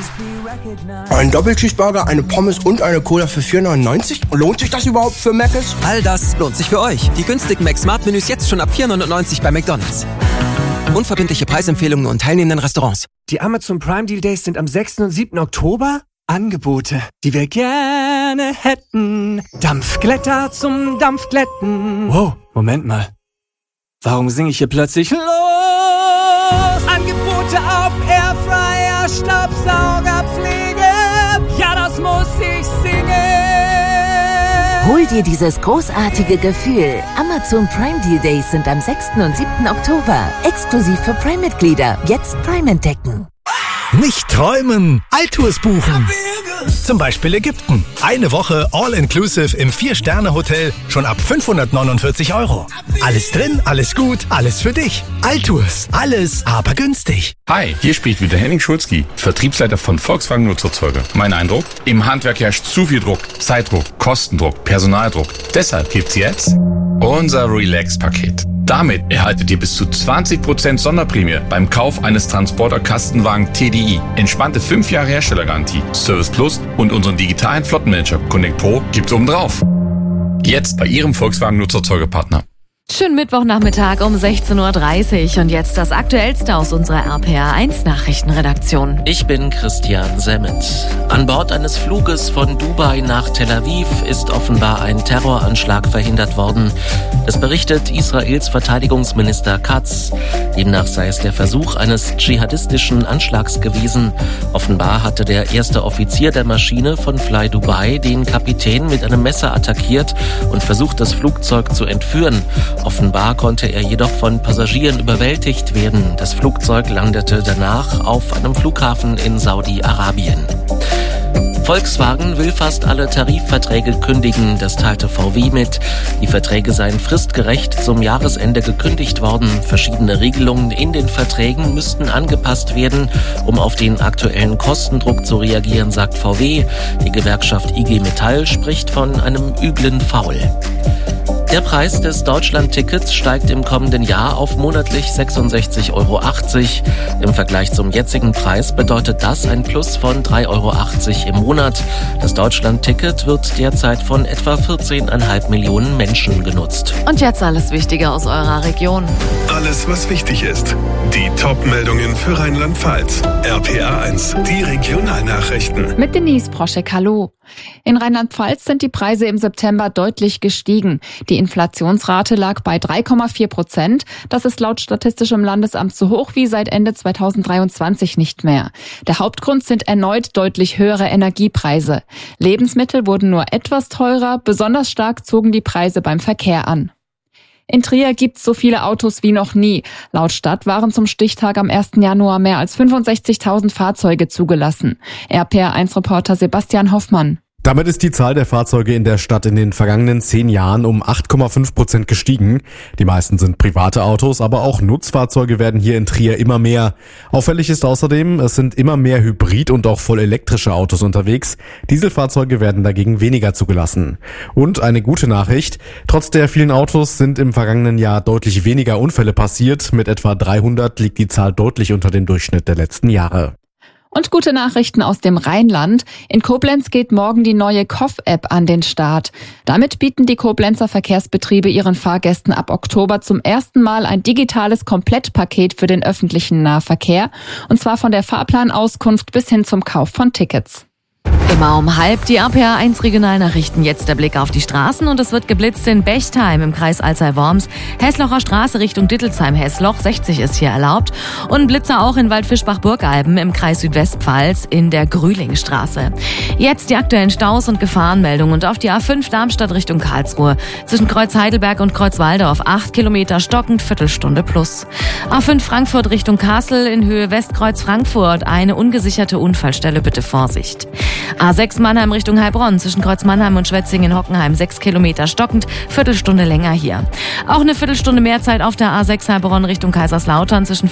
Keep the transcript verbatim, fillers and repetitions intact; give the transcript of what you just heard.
Ein Doppelcheeseburger, eine Pommes und eine Cola für vier neunundneunzig? Lohnt sich das überhaupt für Mc's? All das lohnt sich für euch. Die günstigen Mac-Smart-Menüs jetzt schon ab vier neunundneunzig bei McDonald's. Unverbindliche Preisempfehlungen und teilnehmenden Restaurants. Die Amazon Prime Deal Days sind am sechsten und siebten Oktober. Angebote, die wir gerne hätten. Dampfglätter zum Dampfglätten. Wow, Moment mal. Warum singe ich hier plötzlich los? Angebote auf Airfryer, Staubsaugerpflege. Ja, das muss ich singen. Hol dir dieses großartige Gefühl. Amazon Prime Deal Days sind am sechsten und siebten Oktober. Exklusiv für Prime-Mitglieder. Jetzt Prime entdecken. Nicht träumen, Alltours buchen. Zum Beispiel Ägypten. Eine Woche All-Inclusive im vier-Sterne-Hotel schon ab fünfhundertneunundvierzig Euro. Alles drin, alles gut, alles für dich. Alltours, alles aber günstig. Hi, hier spricht wieder Henning Schulzki, Vertriebsleiter von Volkswagen Nutzerzeuger. Mein Eindruck? Im Handwerk herrscht zu viel Druck. Zeitdruck, Kostendruck, Personaldruck. Deshalb gibt's jetzt unser Relax-Paket. Damit erhaltet ihr bis zu zwanzig Prozent Sonderprämie beim Kauf eines Transporter-Kastenwagen T D I. Entspannte fünf Jahre Herstellergarantie, Service Plus und unseren digitalen Flottenmanager Connect Pro gibt's obendrauf. Jetzt bei Ihrem Volkswagen Nutzerzeugerpartner. Schönen Mittwochnachmittag um sechzehn Uhr dreißig und jetzt das Aktuellste aus unserer R P R eins Nachrichtenredaktion. Ich bin Christian Semmet. An Bord eines Fluges von Dubai nach Tel Aviv ist offenbar ein Terroranschlag verhindert worden. Das berichtet Israels Verteidigungsminister Katz. Demnach sei es der Versuch eines dschihadistischen Anschlags gewesen. Offenbar hatte der erste Offizier der Maschine von Fly Dubai den Kapitän mit einem Messer attackiert und versucht, das Flugzeug zu entführen. Offenbar konnte er jedoch von Passagieren überwältigt werden. Das Flugzeug landete danach auf einem Flughafen in Saudi-Arabien. Volkswagen will fast alle Tarifverträge kündigen, das teilte V W mit. Die Verträge seien fristgerecht zum Jahresende gekündigt worden. Verschiedene Regelungen in den Verträgen müssten angepasst werden, um auf den aktuellen Kostendruck zu reagieren, sagt V W. Die Gewerkschaft I G Metall spricht von einem üblen Faul. Der Preis des Deutschland-Tickets steigt im kommenden Jahr auf monatlich sechsundsechzig Euro achtzig. Im Vergleich zum jetzigen Preis bedeutet das ein Plus von drei Euro achtzig im Monat. Das Deutschland-Ticket wird derzeit von etwa vierzehn Komma fünf Millionen Menschen genutzt. Und jetzt alles Wichtige aus eurer Region. Alles, was wichtig ist. Die Top-Meldungen für Rheinland-Pfalz. R P R eins, die Regionalnachrichten. Mit Denise Proschek, hallo. In Rheinland-Pfalz sind die Preise im September deutlich gestiegen. Die Inflationsrate lag bei drei Komma vier Prozent. Das ist laut Statistischem Landesamt so hoch wie seit Ende zweitausenddreiundzwanzig nicht mehr. Der Hauptgrund sind erneut deutlich höhere Energiepreise. Lebensmittel wurden nur etwas teurer, besonders stark zogen die Preise beim Verkehr an. In Trier gibt's so viele Autos wie noch nie. Laut Stadt waren zum Stichtag am ersten Januar mehr als fünfundsechzigtausend Fahrzeuge zugelassen. R P R eins Reporter Sebastian Hoffmann. Damit ist die Zahl der Fahrzeuge in der Stadt in den vergangenen zehn Jahren um acht Komma fünf Prozent gestiegen. Die meisten sind private Autos, aber auch Nutzfahrzeuge werden hier in Trier immer mehr. Auffällig ist außerdem, es sind immer mehr Hybrid- und auch voll elektrische Autos unterwegs. Dieselfahrzeuge werden dagegen weniger zugelassen. Und eine gute Nachricht, trotz der vielen Autos sind im vergangenen Jahr deutlich weniger Unfälle passiert. Mit etwa dreihundert liegt die Zahl deutlich unter dem Durchschnitt der letzten Jahre. Und gute Nachrichten aus dem Rheinland. In Koblenz geht morgen die neue K O F-App an den Start. Damit bieten die Koblenzer Verkehrsbetriebe ihren Fahrgästen ab Oktober zum ersten Mal ein digitales Komplettpaket für den öffentlichen Nahverkehr. Und zwar von der Fahrplanauskunft bis hin zum Kauf von Tickets. Immer um halb die R P R eins Regionalnachrichten. Jetzt der Blick auf die Straßen und es wird geblitzt in Bechtheim im Kreis Alzey-Worms. Hesslocher Straße Richtung Dittelsheim-Hessloch, sechzig ist hier erlaubt. Und Blitzer auch in Waldfischbach-Burgalben im Kreis Südwestpfalz in der Grühlingstraße. Jetzt die aktuellen Staus und Gefahrenmeldungen und auf die A fünf Darmstadt Richtung Karlsruhe. Zwischen Kreuz Heidelberg und Kreuz Waldorf acht Kilometer stockend, Viertelstunde plus. A fünf Frankfurt Richtung Kassel in Höhe Westkreuz Frankfurt. Eine ungesicherte Unfallstelle, bitte Vorsicht. A sechs Mannheim Richtung Heilbronn, zwischen Kreuz Mannheim und Schwetzingen-Hockenheim, sechs Kilometer stockend, Viertelstunde länger hier. Auch eine Viertelstunde mehr Zeit auf der A sechs Heilbronn Richtung Kaiserslautern, zwischen